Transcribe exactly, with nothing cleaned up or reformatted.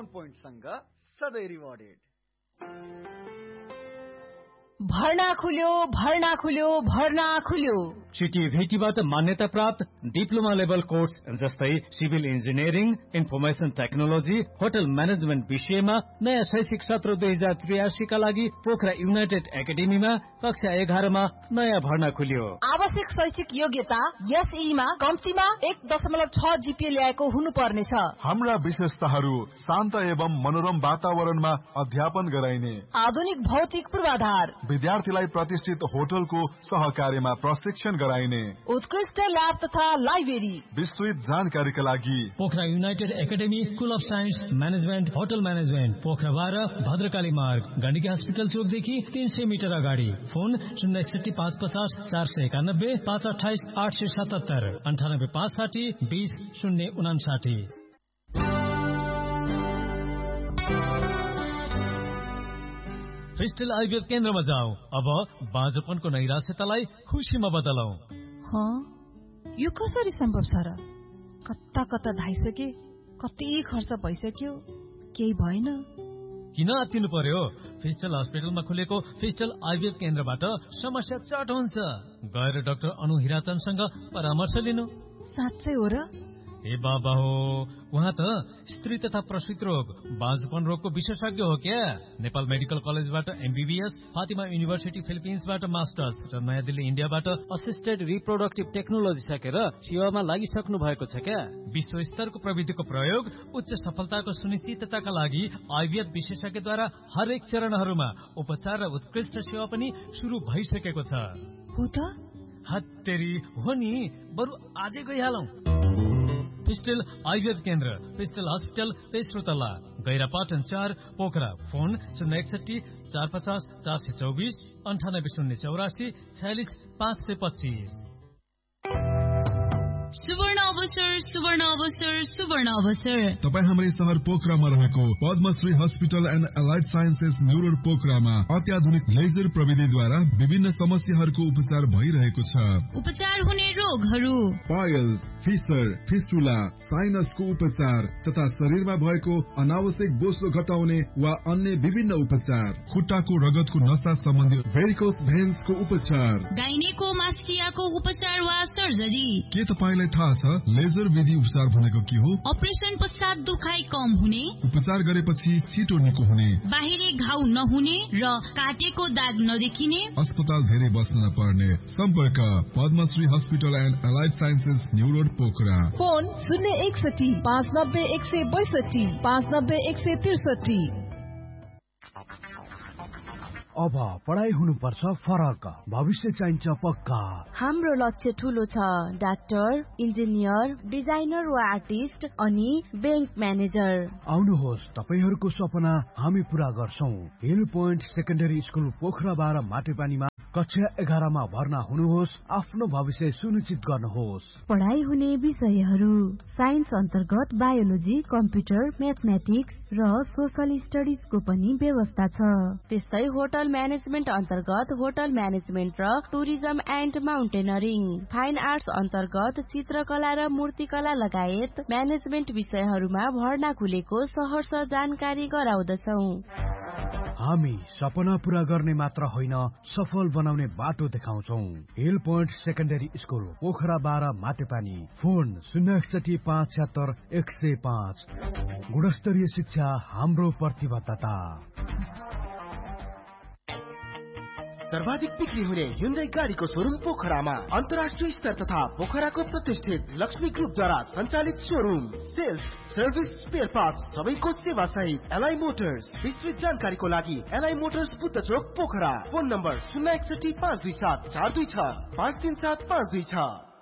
Phone पोइन्टसँग सधैँ rewarded. भर्ना खुल्यो भर्ना खुल्यो भर्ना खुल्यो सिटिभेटीबाट मान्यता प्राप्त डिप्लोमा लेभल कोर्स जस्तै civil engineering, information technology, hotel management विषयमा नयाँ शैक्षिक सत्र दुई हजार त्रियासीका लागि पोखरा युनाइटेड एकाडेमीमा कक्षा एघारमा नयाँ भर्ना खुल्यो। आवश्यक शैक्षिक योग्यता एसईमा कम्तीमा एक दशमलव छ जीपीए ल्याएको हुनुपर्नेछ। हाम्रा विशेषताहरू शान्त एवं मनोरम वातावरणमा अध्यापन गराइने, आधुनिक भौतिक पूर्वाधार, विद्यार्थीलाई प्रतिष्ठित होटलको सहकार्यमा प्रशिक्षण गराइने, उत्कृष्ट ल्याब तथा लाइब्रेरी। विस्तृत जानकारीका लागि Pokhara United academy, school of science management, hotel management, Pokhara बाह्र, भद्रकाली मार्ग, गण्डकी हस्पिटल चोकदेखि तीन सय मिटर अगाडि। फोन शून्य एकसठी पाँच पचास चार सय एकानब्बे, पाँच अठाइस आठ सय सतहत्तर, अन्ठानब्बे पाँच साठी बिस शून्य उनासाठी। फिस्टल आइभीएफ केन्द्रमा जाऊ। अब बाँझोपनको नैराश्यतालाई खुसीमा बदलौ। यो कसरी सम्भव छ र? कता कता धाइसके, कति खर्च भइसक्यो, केही भएन। किन आत्तिनु पर्यो? फिस्टल हस्पिटलमा खुलेको फिस्टल आइभीएफ केन्द्रबाट समस्या चट हुन्छ। गएर डाक्टर अनु हिराचनसँग परामर्श लिनु। साँच्चै हो र? ए बाबा हो, उहाँ त स्त्री तथा प्रसूति रोग, बाँझोपन रोगको विशेषज्ञ हो क्या। नेपाल मेडिकल कलेजबाट एमबीबीएस, फातिमा युनिभर्सिटी फिलिपिन्सबाट मास्टर्स र नयाँ दिल्ली इन्डियाबाट असिस्टेड रिप्रोडक्टिभ टेक्नोलोजी सकेर सेवामा लागिसक्नु भएको छ क्या। विश्व स्तरको प्रविधिको प्रयोग उच्च सफलताको सुनिश्चितताका लागि आइभीएफ विशेषज्ञद्वारा हरेक चरणहरूमा उपचार र उत्कृष्ट सेवा पनि शुरू भइसकेको छ। हो त? हत्तेरी हो नि, बरु आजै गइहालौं। फिस्टल आइभीएफ केन्द्र, फिस्टल हस्पिटल, तेस्रो तल्ला, गैरापाटन चार, पोखरा। फोन शून्य एकसठी चार पचास चार सय चौबिस, अन्ठानब्बे शून्य चौरासी छयालिस पाँच सय पच्चिस। सुवर्ण अवसर सुवर्ण अवसर सुवर्ण अवसर तपाईँ हाम्रै शहर पोखरामा रहेको Padmashri hospital and allied sciences new road पोखरामा अत्याधुनिक लेजर प्रविधिद्वारा विभिन्न समस्याहरूको उपचार भइरहेको छ। उपचार हुने रोगहरू पाइल्स, फिसर, फिस्टुला, साइनसको उपचार तथा शरीरमा भएको अनावश्यक बोसो घटाउने वा अन्य विभिन्न उपचार, खुट्टाको रगतको नसा सम्बन्धी भेरिकोस भेन्सको उपचार, गाइनेकोमास्टियाको उपचार वा सर्जरी। के तपाईँलाई थाहा छ लेजर विधि उपचार भनेको के हो? अपरेसन पश्चात दुखाइ कम हुने, उपचार गरेपछि छिटो निको हुने, बाहिरी घाउ नहुने र काटेको दाग नदेखिने, अस्पताल धेरै बस्न नपर्ने। सम्पर्क Padmashri hospital and allied sciences new road Pokhara. Phone शून्य एकसठी पाँच नब्बे एक सय बैसठी, पाँच नब्बे एक सय त्रिसठी। अब पढाइ हुनुपर्छ फरक, भविष्य चाहिन्छ पक्का। हाम्रो लक्ष्य ठूलो छ, डाक्टर, इन्जिनियर, डिजाइनर वा आर्टिस्ट अनि बैंक म्यानेजर। आउनुहोस्, तपाईहरूको सपना हामी पूरा गर्छौं। Hill point secondary school Pokhara बाह्र माटेपानीमा कक्षा एघारमा भर्ना हुनुहोस्, आफ्नो भविष्य सुनिश्चित गर्नुहोस्। पढाइ हुने विषयहरू साइन्स अन्तर्गत बायोलोजी, कम्प्युटर, म्याथमेटिक्स र सोशल स्टडिजको पनि व्यवस्था छ। त्यस्तै होटल म्यानेजमेन्ट अन्तर्गत होटल म्यानेजमेन्ट र tourism and mountaineering, fine arts अन्तर्गत चित्रकला र मूर्तिकला लगायत म्यानेजमेन्ट विषयहरूमा भर्ना खुलेको सहर्ष जानकारी गराउँदछौं। हामी सपना पूरा गर्ने मात्र होइन, सफल बनाउने बाटो देखाउँछौं। Hill point secondary school Pokhara बाह्र माटेपानी। फोन शून्य एकसठी पाँच छत्तर एक सय पाँच। गुणस्तरीय शिक्षा हाम्रो प्रतिबद्धता। सर्वाधिक बिक्री हुने ह्युन्डाई गाडीको शोरूम पोखरामा, अन्तर्राष्ट्रिय स्तर तथा पोखराको प्रतिष्ठित लक्ष्मी ग्रुपद्वारा सञ्चालित showroom, sales, service, spare parts सबैको सेवा सहित एलआई मोटर्स। विस्तृत जानकारीको लागि एलआई मोटर्स बुद्ध चोक पोखरा। फोन नम्बर शून्य एकसठी पाँच दुई सात चार दुई छ पाँच तीन सात पाँच दुई छ।